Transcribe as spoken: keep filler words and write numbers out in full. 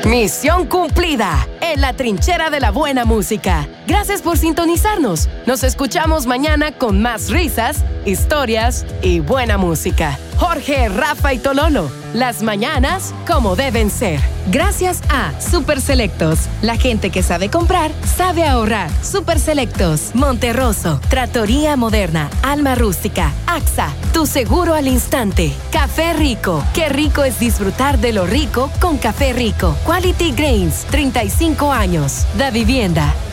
Misión cumplida en la trinchera de la buena música. Gracias por sintonizarnos. Nos escuchamos mañana con más risas, historias y buena música. Jorge, Rafa y Tololo. Las mañanas como deben ser. Gracias a Super Selectos. La gente que sabe comprar, sabe ahorrar. Super Selectos. Monterroso. Trattoria Moderna. Alma Rústica. AXA. Tu seguro al instante. Café Rico. Qué rico es disfrutar de lo rico con Café Rico. Quality Grains. treinta y cinco años. Da Vivienda.